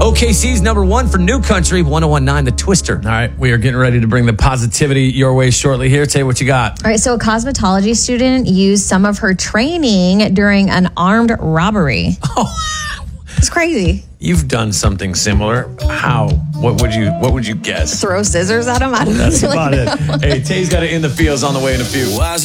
OKC's number one for New Country, 1019 The Twister. All right, we are getting ready to bring the positivity your way shortly here. Tay, what you got? All right, so a cosmetology student used some of her training during an armed robbery. Oh, It's crazy. you've done something similar. How? What would you guess? Throw scissors at him? I don't know. That's about it. Hey, Tay's got it in the fields on the way in a few.